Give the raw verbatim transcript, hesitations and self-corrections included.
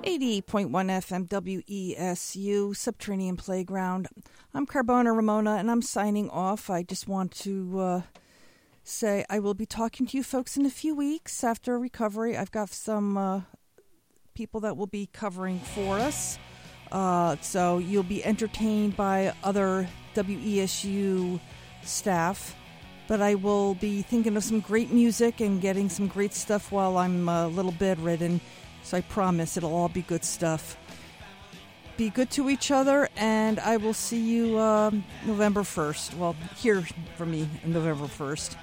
eighty-eight point one F M W E S U, Subterranean Playground. I'm Carbona Ramona, and I'm signing off. I just want to uh, say I will be talking to you folks in a few weeks after recovery. I've got some uh, people that will be covering for us. Uh, so you'll be entertained by other W E S U staff. But I will be thinking of some great music and getting some great stuff while I'm a little bedridden. So I promise it'll all be good stuff. Be good to each other, and I will see you um, November first. Well, hear from me on November first.